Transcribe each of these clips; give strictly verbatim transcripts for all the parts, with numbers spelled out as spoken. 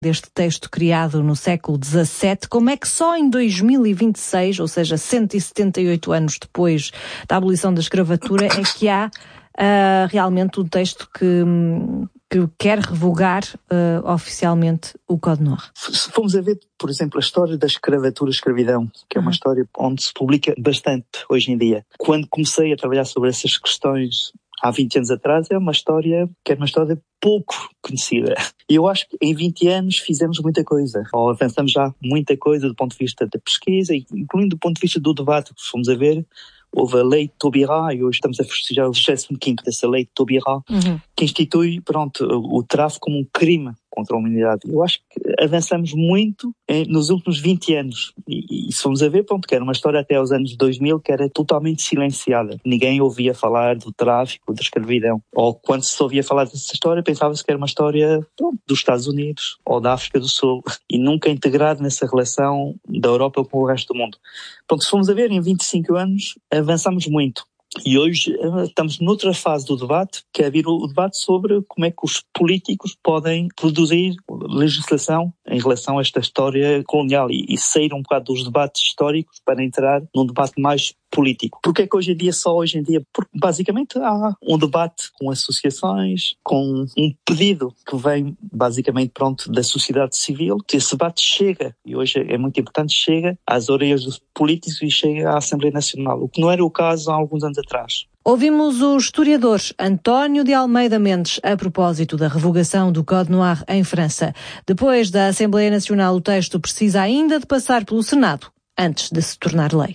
deste texto criado no século dezassete, como é que só em dois mil e vinte e seis, ou seja, cento e setenta e oito anos depois da abolição da escravatura, é que há uh, realmente um texto que, que quer revogar uh, oficialmente o Código Noir? Se formos a ver, por exemplo, a história da escravatura e escravidão, que é uma uhum. história onde se publica bastante hoje em dia. Quando comecei a trabalhar sobre essas questões há vinte anos atrás, é uma história que é uma história pouco conhecida. E eu acho que em vinte anos fizemos muita coisa, ou avançamos já muita coisa do ponto de vista da pesquisa, incluindo do ponto de vista do debate, que fomos a ver. Houve a lei de Taubira, e hoje estamos a festejar o vigésimo quinto dessa lei de Taubira, uhum. que institui, pronto, o tráfico como um crime contra a humanidade. Eu acho que avançamos muito eh, nos últimos vinte anos. E, e se formos a ver, pronto, que era uma história até aos anos dois mil que era totalmente silenciada. Ninguém ouvia falar do tráfico, da escravidão. Ou quando se ouvia falar dessa história, pensava-se que era uma história pronto, dos Estados Unidos ou da África do Sul. E nunca integrado nessa relação da Europa com o resto do mundo. Pronto, se formos a ver, em vinte e cinco anos, avançamos muito. E hoje estamos noutra fase do debate, que é vir o debate sobre como é que os políticos podem produzir legislação em relação a esta história colonial e, e sair um bocado dos debates históricos para entrar num debate mais político. Porquê é que hoje em dia, só hoje em dia? Porque basicamente há um debate com associações, com um pedido que vem basicamente pronto da sociedade civil, que esse debate chega, e hoje é muito importante, chega às orelhas dos políticos e chega à Assembleia Nacional, o que não era o caso há alguns anos atrás. Ouvimos o historiador António de Almeida Mendes a propósito da revogação do Código Noir em França. Depois da Assembleia Nacional, o texto precisa ainda de passar pelo Senado, antes de se tornar lei.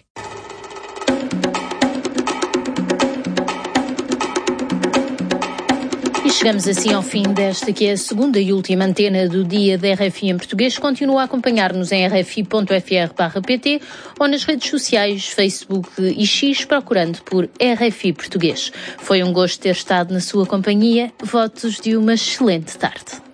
E chegamos assim ao fim desta que é a segunda e última antena do dia da R F I em português. Continua a acompanhar-nos em r f i ponto f r barra p t ou nas redes sociais, Facebook e X, procurando por R F I Português. Foi um gosto ter estado na sua companhia. Votos de uma excelente tarde.